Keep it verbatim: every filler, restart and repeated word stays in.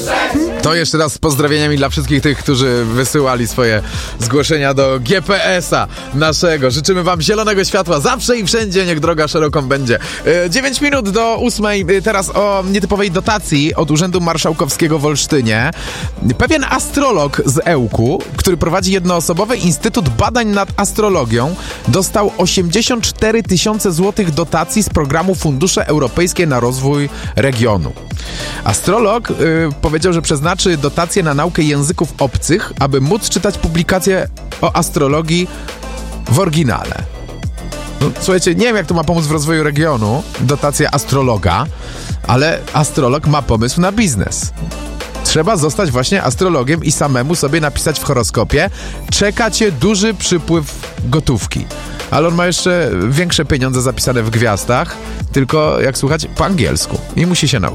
To jeszcze raz z pozdrowieniami dla wszystkich tych, którzy wysyłali swoje zgłoszenia do G P S-a naszego. Życzymy wam zielonego światła zawsze i wszędzie, niech droga szeroką będzie. dziewięć minut do ósmej. Teraz o nietypowej dotacji od Urzędu Marszałkowskiego w Olsztynie. Pewien astrolog z Ełku, który prowadzi jednoosobowy Instytut Badań nad Astrologią, dostał osiemdziesiąt cztery tysiące złotych dotacji z programu Fundusze Europejskie na Rozwój Regionu. Astrolog yy, powiedział, że przeznaczy dotacje na naukę języków obcych, aby móc czytać publikacje o astrologii w oryginale. No, słuchajcie, nie wiem, jak to ma pomóc w rozwoju regionu, dotacja astrologa, ale astrolog ma pomysł na biznes. Trzeba zostać właśnie astrologiem i samemu sobie napisać w horoskopie: czeka cię duży przypływ gotówki. Ale on ma jeszcze większe pieniądze zapisane w gwiazdach, tylko jak słuchać po angielsku i musi się nauczyć.